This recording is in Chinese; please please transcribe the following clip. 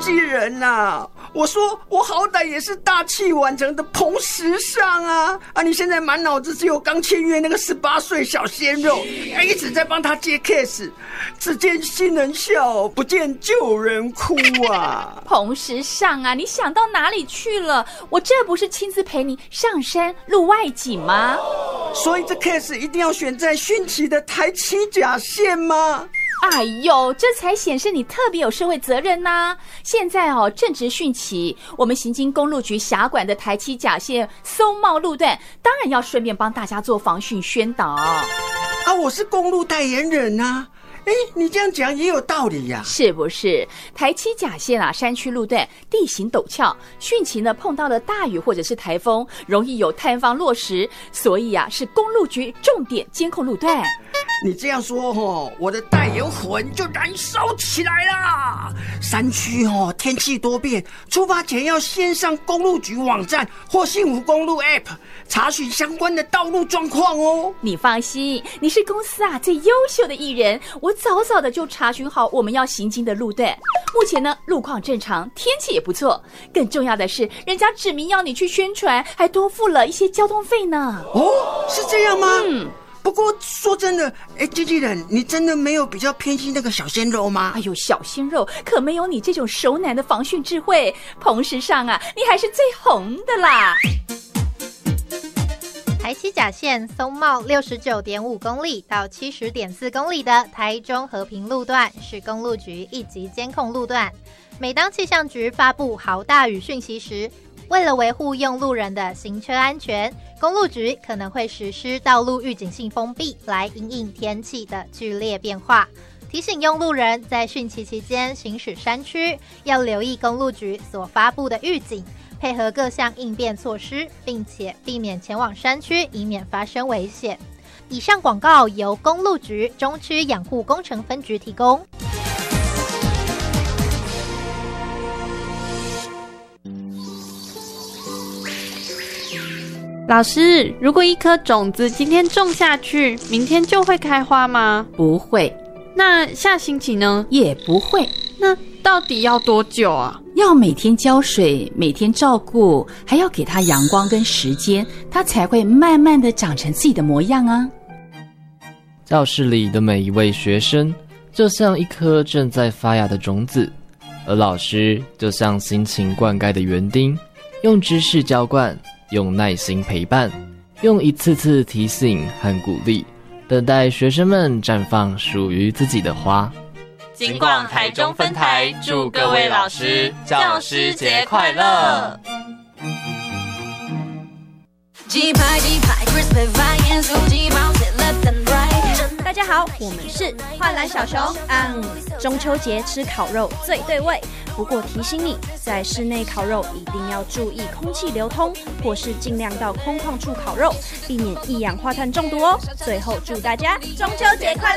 纪人啊，我说我好歹也是大器晚成的彭时尚啊！你现在满脑子只有刚签约那个18岁小鲜肉，一直在帮他接 case， 只见新人笑，不见旧人哭啊！ 彭时尚啊，你想到哪里去了？我这不是亲自陪你上山录外景吗？ 所以这 case 一定要选在汛期的台七甲线吗？ 哎呦，这才显示你特别有社会责任啊。现在正值汛期，我们行经公路局辖管的台七甲线松茂路段，当然要顺便帮大家做防汛宣导。 我是公路代言人啊。你这样讲也有道理呀， 是不是？台七甲线啊，山区路段地形陡峭，汛期呢碰到了大雨或者是台风，容易有塌方落石，所以啊是公路局重点监控路段。 你这样说我的代言魂就燃烧起来啦！山区天气多变，出发前要先上公路局网站或幸福公路 App 查询相关的道路状况哦。 你放心，你是公司啊最优秀的艺人，我早早的就查询好我们要行经的路段。目前呢路况正常，天气也不错，更重要的是人家指明要你去宣传，还多付了一些交通费呢。 是这样吗？不过说真的，经纪人，你真的没有比较偏心那个小鲜肉吗？ 哎呦，小鲜肉可没有你这种熟男的防汛智慧。彭时尚啊，你还是最红的啦。 台七甲线松茂69.5公里到70.4公里的台中和平路段是公路局一级监控路段。每当气象局发布豪大雨讯息时，为了维护用路人的行车安全，公路局可能会实施道路预警性封闭，来因应天气的剧烈变化。提醒用路人在汛期期间行驶山区，要留意公路局所发布的预警，配合各项应变措施，并且避免前往山区，以免发生危险。以上广告由公路局中区养护工程分局提供。 老师，如果一颗种子今天种下去，明天就会开花吗？ 不会。 那下星期呢？ 也不会。 那到底要多久啊？ 要每天浇水，每天照顾，还要给它阳光跟时间，它才会慢慢的长成自己的模样啊。 教室里的每一位学生就像一颗正在发芽的种子，而老师就像辛勤灌溉的园丁，用知识浇灌，用耐心陪伴，用一次次提醒和鼓励，等待学生们绽放属于自己的花。 金广台中分台祝各位老师教师节快乐！ 大家好，我们是幻蓝小熊。中秋节吃烤肉最对味，不过提醒你，在室内烤肉一定要注意空气流通，或是尽量到空旷处烤肉，避免一氧化碳中毒哦。最后祝大家中秋节快乐！